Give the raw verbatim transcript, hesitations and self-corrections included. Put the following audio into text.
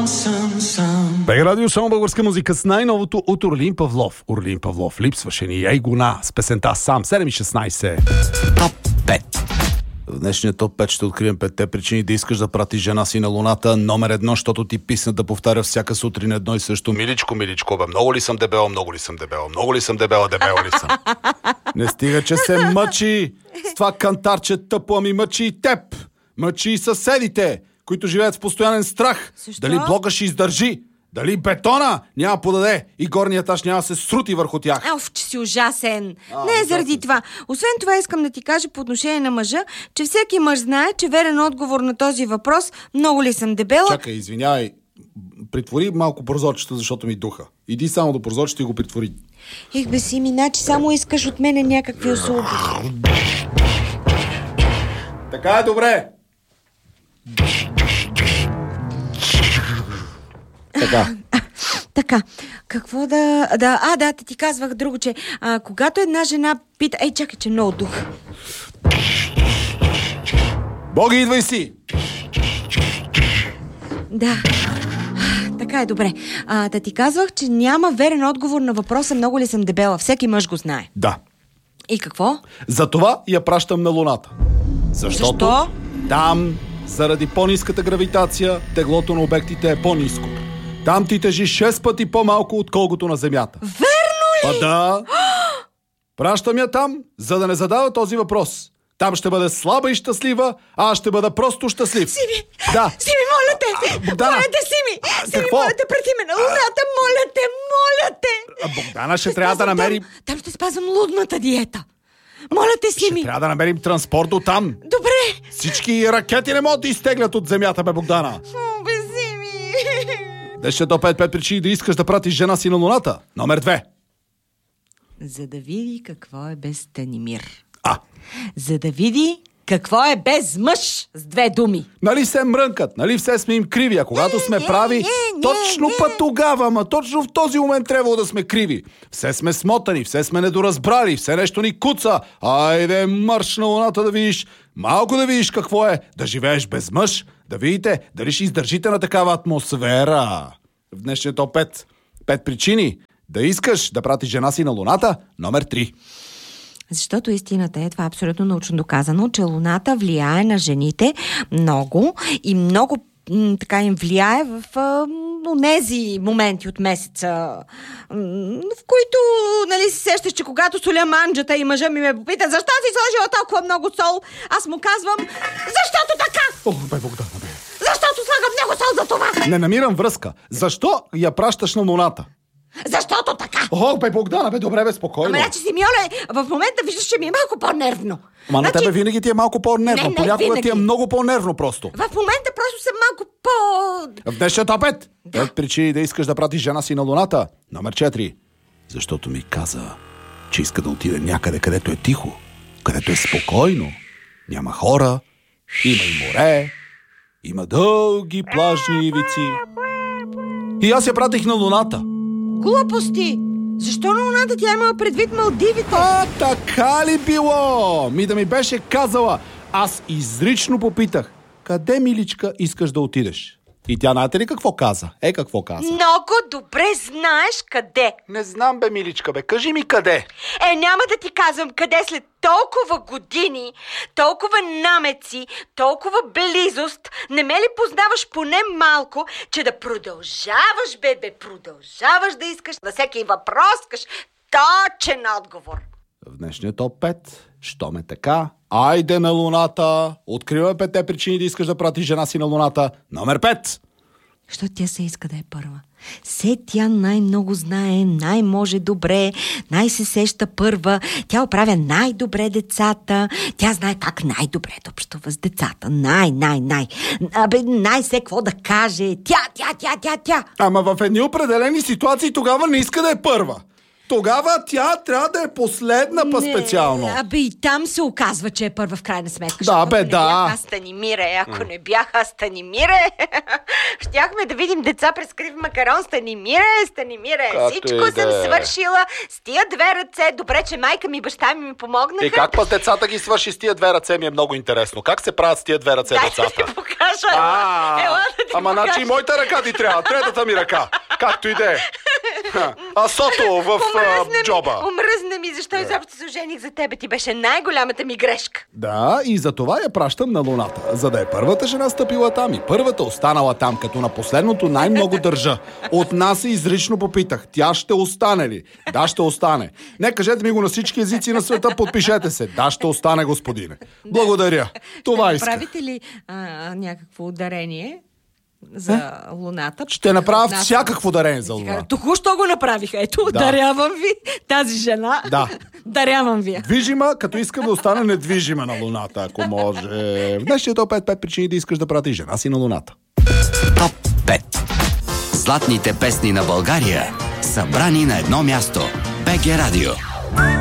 съм сам. Бег радио, само българска музика с най-новото от Орлин Павлов. Орлин Павлов, липсваше ни Ей Гона с песента Сам. седем и шестнайсет. Топ пет. В днешния топ пет ще открием петте причини да искаш да пратиш жена си на луната. Номер едно, защото ти писна да повтаря всяка сутрин едно и също. Миличко, миличко, бе, много ли съм дебела, много ли съм дебела, много ли съм дебела, дебела ли съм? Не стига, че се мъчи с това кантарче тъпо, ами мъчи и теб. Мъчи и съседите, които живеят в постоянен страх. Защо? Дали блока ще издържи? Дали бетона няма подаде и горният етаж няма се срути върху тях? Оф, че си ужасен. А, Не е заради ужасен. това. Освен това искам да ти кажа по отношение на мъжа, че всеки мъж знае, че верен отговор на този въпрос много ли съм дебела. Чакай, извинявай. Притвори малко прозорчета, защото ми духа. Иди само до прозорчета и го притвори. Ех бе си, миначи, само искаш от мене някакви услуги. Така е добре. Така. Така, какво да... да а, да, ти казвах друго, че а, когато една жена пита... Ей, чакай, че много дух. Боги, идвай си! Да, така е добре. А, да ти казвах, че няма верен отговор на въпроса много ли съм дебела. Всеки мъж го знае. Да. И какво? Затова я пращам на луната. Защото Защо? там, заради по-ниската гравитация, теглото на обектите е по-ниско. Там ти тежи шест пъти по-малко, отколкото на Земята. Верно ли? А да! Пращам я там, за да не задава този въпрос. Там ще бъде слаба и щастлива, а аз ще бъда просто щастлив. Сими! Да. Сими, моля те! А, Богдана! Моля те, Сими! А, Сими, какво? моля те, прети ме на луната! Моля те, моля те! А, Богдана ще трябва да спазвам намери... Там, там ще спазвам лудната диета. Моля те, Сими! Трябва да намерим транспорт до там. Добре! Всички ракети не могат да изтеглят от Земята, бе, Богдана. О, бе, Сими! Днешният топ пет причини да искаш да пратиш жена си на луната. Номер две. За да види какво е без Станимир. А, За да види какво е без мъж, с две думи. нали се мрънкат, нали все сме им криви, а когато сме прави, не, не, точно не. път тогава, ама точно в този момент трябвало да сме криви. Все сме смотани, все сме недоразбрали, все нещо ни куца. Айде, марш на луната да видиш, малко да видиш какво е, да живееш без мъж, да видите дали ще издържите на такава атмосфера. В днешния топ пет. Пет причини да искаш да пратиш жена си на луната. Номер три. Защото истината е, това е абсолютно научно доказано, че луната влияе на жените много и много м, така им влияе в онези моменти от месеца, м, в които, нали, си сещаш, че когато соля манджата и мъжа ми ме попита защо си сложила толкова много сол, аз му казвам, защото така! О, бе, Богдана, бе. Защото слагам много сол за това! Не намирам връзка. Защо я пращаш на луната? Защото така! О, бе, Богдана, бе, добре, бе, спокойно. Ама, значи, Симеоне, в момента виждаш, че ми е малко по-нервно. Ма на Значи, тебе винаги ти е малко по-нервно. Не, не, Понякога винаги. ти е много по-нервно просто. в момента просто съм малко по... В днешния топ пет. Пет причини да искаш да пратиш жена си на луната. Номер четири. Защото ми каза, че иска да отиде някъде, където е тихо, където е спокойно. Няма хора, има и море, има дълги плажни ивици. И аз я пратих на луната. Глупости! Защо на луната тя имала предвид Малдивите? А, така ли било? Ми да ми беше казала. Аз изрично попитах, къде, миличка, искаш да отидеш? И тя, знаете ли какво каза? Е, какво каза? Много добре знаеш къде. Не знам, бе, миличка, бе. Кажи ми къде. Е, няма да ти казвам къде след толкова години, толкова намеци, толкова близост. Не ме ли познаваш поне малко, че да продължаваш, бебе, продължаваш да искаш на всеки въпрос, искаш точен отговор. В днешния топ пет, що ме така, айде на луната. Откриваме петте причини да искаш да пратиш жена си на луната. Номер пет. Защото тя се иска да е първа. Се тя най-много знае, най-може добре, най-се сеща първа. Тя оправя най-добре децата. Тя знае как най-добре да общува с децата. Най-най-най. Абе, най-се какво да каже. Тя, тя, тя, тя, тя. Ама в едни определени ситуации тогава не иска да е първа. Тогава тя трябва да е последна па специално. Абе и там се оказва, че е първа в крайна сметка. Да, бе, не да. бях аз Станимире, ако не бях аз Станимире, щяхме да видим деца през крив макарон. Станимире, Станимире, Както всичко и да съм е. свършила с тия две ръце. Добре, че майка ми и баща ми ми помогнаха. И как пъс децата ги свърши с тия две ръце ми е много интересно. Как се правят с тия две ръце Дай децата? да ти покажа. А, Ела да ти ама покажа. значи и моята ръка ти трябва, третата ми ръка. Както и да е. Ха, А сото в Омръзна а, джоба. ми, омръзна ми, защо изобщо се ожених за тебе? Ти беше най-голямата ми грешка. Да, и за това я пращам на Луната, за да е първата жена стъпила там и първата останала там, като на последното най-много държа. От нас се изрично попитах, тя ще остане ли? Да, ще остане. Не, кажете ми го на всички езици на света, подпишете се. Да, ще остане, господине. Благодаря. Това исках. Правите ли а, някакво ударение за Луната? Ще направя От нас- всякакво дарение за Луната. Току-що го направих. Ето, Да. дарявам ви тази жена. Да. Дарявам ви. я. Движима, като искам да остане недвижима на Луната, ако може. В днешния топ пет пет причини да искаш да пратиш жена си на Луната. Топ пет. Златните песни на България, събрани на едно място. БГ Радио.